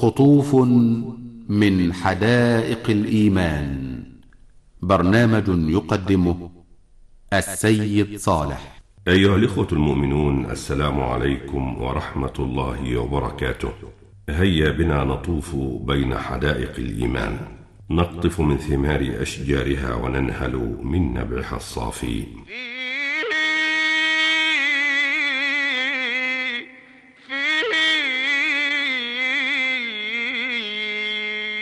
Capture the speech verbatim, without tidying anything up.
قطوف من حدائق الإيمان. برنامج يقدمه السيد صالح. أيها الإخوة المؤمنون، السلام عليكم ورحمة الله وبركاته. هيا بنا نطوف بين حدائق الإيمان، نقطف من ثمار أشجارها وننهل من نبعها الصافي.